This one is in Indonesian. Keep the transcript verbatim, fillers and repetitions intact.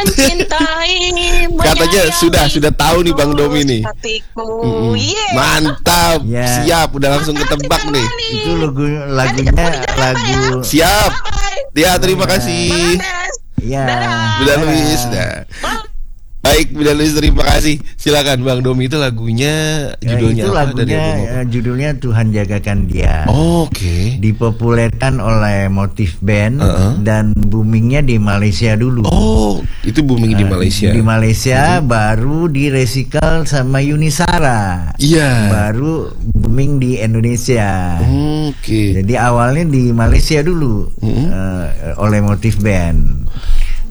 mencintai, katanya sudah sudah tahu nih Bang Domi nih. hatiku. Yeah. Mantap, Ya. siap, udah langsung ketebak nih. Itu lagu lagunya lagu Siap, ya terima kasih. ya. Bunda Luis, nah. Baik, Bunda Luis, terima kasih. Silakan Bang Domi, itu lagunya Ya, judulnya itu apa? lagunya Dari album apa? eh, judulnya Tuhan Jagakan Dia. Oh, oke. Okay. Dipopulerkan oleh Motif Band Uh-uh. dan boomingnya di Malaysia dulu. Oh, itu booming di Eh, Malaysia. Di Malaysia Mhm. baru direcycle sama Yunisara. Iya. Baru booming di Indonesia. Oke. Jadi awalnya di Malaysia dulu Mhm. eh, oleh Motif Band.